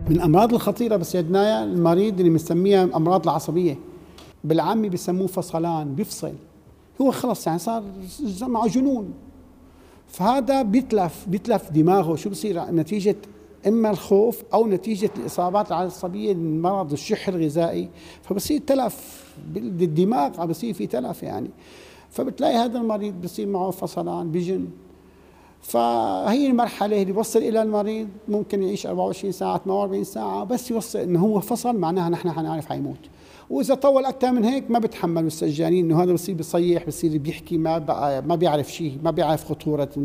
من الأمراض الخطيرة بسيدنايا المريض اللي بنسميها أمراض العصبية، بالعامي بسموه فصلان، بيفصل هو خلص يعني صار معه جنون. فهذا بيتلف دماغه. شو بصير؟ نتيجة إما الخوف أو نتيجة الإصابات العصبية من مرض الشح الغذائي، فبصير تلف بالدماغ، عم بصير في تلف يعني. فبتلاقي هذا المريض بصير معه فصلان، بجن. فهي المرحلة اللي بوصل إلى المريض ممكن يعيش 24 ساعة 48 ساعة، بس يوصل إنه هو فصل معناها نحن حنعرف حيموت. وإذا طول أكثر من هيك ما بتحملوا السجانين، إنه هذا بصير بيصيح، بصير بيحكي، ما بيعرف شيء، ما بيعرف خطورة